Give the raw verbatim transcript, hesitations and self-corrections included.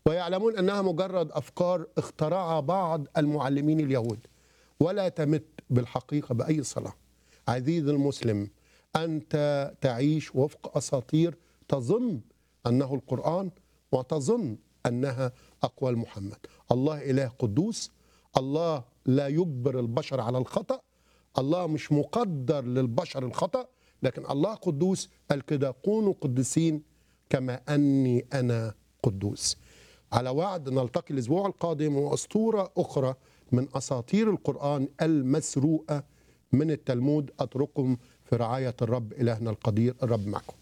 ويعلمون أنها مجرد أفكار اخترعها بعض المعلمين اليهود ولا تمت بالحقيقة بأي صلة. عزيزي المسلم، أنت تعيش وفق أساطير تظن أنه القرآن وتظن أنها أقوال محمد. الله إله قدوس، الله لا يجبر البشر على الخطأ، الله مش مقدر للبشر الخطأ، لكن الله قدوس قال كده: كونوا قدسين كما أني أنا قدوس. على وعد نلتقي الأسبوع القادم وأسطورة أخرى من أساطير القرآن المسروقة من التلمود. أترككم في رعاية الرب إلهنا القدير. الرب معكم.